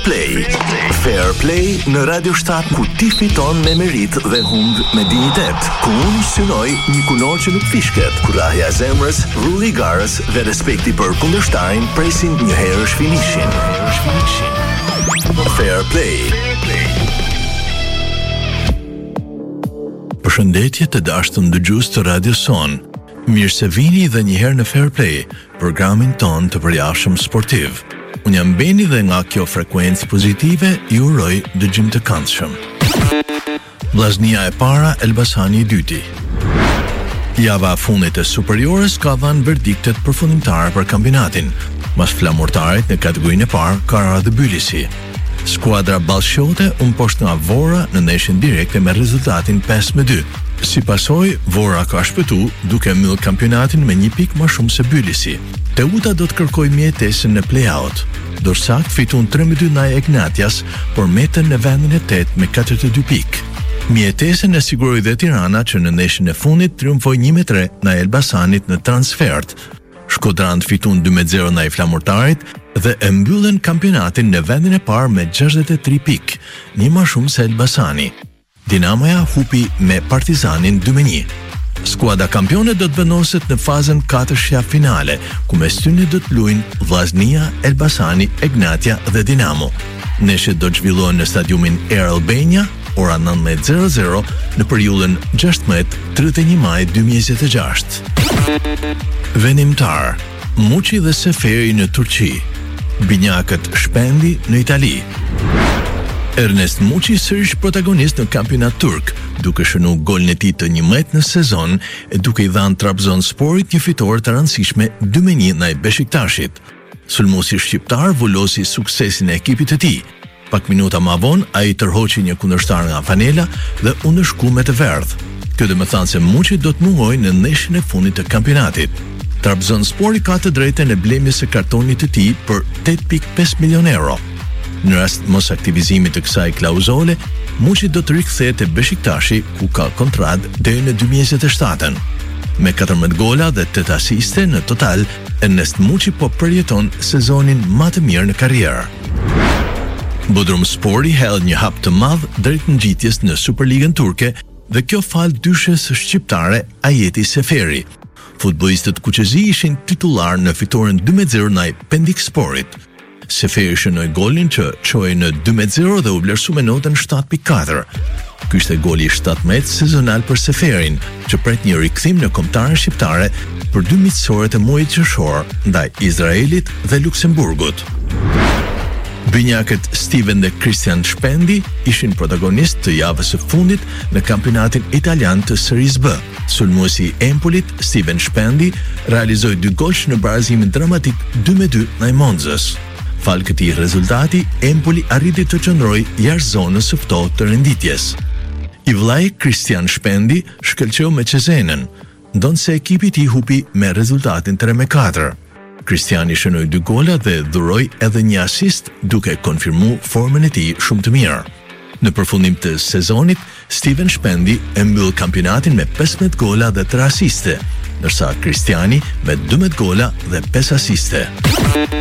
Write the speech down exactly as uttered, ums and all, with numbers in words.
Play. Fair Play në Radio shtat ku ti fiton me merit dhe hund me dignitet. Ku unë synoj një kunor që nuk fishket, kurrahja e zemrës, rulli i garës dhe respekti për kundërshtarin presin një herësh finishin. Fair Play. Përshëndetje të dashur dëgjues të Radio Son. Mirë se vini dhe një herë në Fair Play, programin ton të përjashëm sportiv. Unë jam Beni dhe nga kjo frekuencë pozitive ju uroj dëgjim të këndshëm. Vllaznia e para, Elbasani i dyti. Java e fundit e superiores ka dhënë verdiktet përfundimtare për kampionatin. Mas flamurtarit në kategorinë e parë ka ardhur Bylisi. Skuadra ballshote u mposhtë nga Vora në ndeshjen direkte me rezultatin pesë me dy. Si pasojë, Vora ka shpëtuar duke mbyllur kampionatin me një pikë më shumë se Bylisi. Teuta do të kërkojë mjetesën në play-out. Dorsak fitun tre me dy ndaj Ignatias, por metën në vendin e tetë me katërdhjetë e dy pikë. Mjetesën e siguroi dhe Tirana që në ndeshjen e fundit triumfoi një me tre ndaj Elbasanit në transfert. Shkodrant fitun dy me zero ndaj Flamurtarit dhe e mbyllën kampionatin në vendin e parë me gjashtëdhjetë e tre pikë, një më shumë se Elbasani. Dinamoja hupi me Partizanin dy me një. Skuadra kampione do të vendoset në fazën katërt finale, ku mes tyre do të luajnë Vllaznia, Elbasani, Egnatia dhe Dinamo. Ndeshjet do të zhvillohen në stadiumin Air Albania, ora nëntëmbëdhjetë e zero zero në periudhën gjashtëmbëdhjetë deri në tridhjetë e një maj dy mijë e njëzet e gjashtë. Venimtar, Muçi dhe Seferi në Turqi. Binjakët Shpendi në Itali. Ernest Muçi sërish protagonist në kampionat turk, duke shënuar golin e tij të njëmbëdhjetë në sezon e duke i dhënë Trabzonsporit një fitore të rëndësishme dy me një ndaj Beşiktaşit. Sulmuesi shqiptar vulosi suksesin e ekipit të tij. Pak minuta më vonë ai tërhoqi një kundërshtar nga Fanela dhe u ndëshku me të verdh. Kjo do të thonë se Muçi do të muhojë në ndeshjen e fundit të kampionatit. Trabzonspori ka të drejtën e blemjes së kartonit të tij për tetë pikë pesë milionë euro. Në rast mos aktivizimit të kësaj klauzole, Muçi do të rikthehet te Beşiktaşi, ku ka kontratë deri në dy mijë e njëzet e shtatën. Me katërmbëdhjetë gola dhe tetë asiste në total, Ernest Muçi po përjeton sezonin më të mirë në karrierë. Bodrumspori hedh një hap të madh drejt ngjitjes në Superligën turke dhe kjo fal dyshes shqiptare Ajeti Seferi. Futbollistët kuqezi ishin titullar në fitoren dy me zero ndaj Pendiksporit. Seferi shënoi golin që çoi në dy me zero dhe u vlerësua me notën shtatë pikë katër. Ky ishte goli i shtatëmbëdhjetë sezonal për Seferin, që pret një rikthim në kombëtaren shqiptare për dy miqësoret e muajit qershor ndaj Izraelit dhe Luksemburgut. Binjakët Steven dhe Christian Shpendi ishin protagonist të javës së fundit në kampionatin italian të Serie B. Sulmuesi i Empolit, Steven Shpendi, realizoi dy golsh në barazimin dramatik dy me dy ndaj Monzës. Fal këtij rezultati, Empoli arriti të qëndrojë jashtë zonës së ftohtë të renditjes. I vllai Christian Shpendi shkëlqeu me Cezenën, ndonse ekipi i tij hupi me rezultatin tre me katër. Cristiani shënoi dy gola dhe dhuroi edhe një asist, duke konfirmuar formën e tij shumë të mirë. Në përfundim të sezonit, Steven Shpendi e mbyll kampionatin me pesëmbëdhjetë gola dhe tre asiste, ndërsa Cristiani me dymbëdhjetë gola dhe pesë asiste.